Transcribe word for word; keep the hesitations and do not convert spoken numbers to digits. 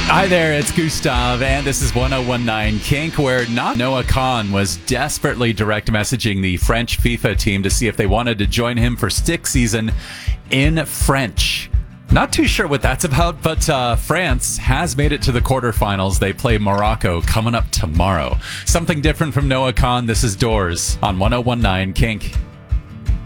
Hi there, it's Gustav, and this is one oh one nine Kink, where not Noah Khan was desperately direct messaging the French FIFA team to see if they wanted to join him for stick season in French. Not too sure what that's about, but uh, France has made it to the quarterfinals. They play Morocco coming up tomorrow. Something different from Noah Khan. This is Doors on one oh one nine Kink.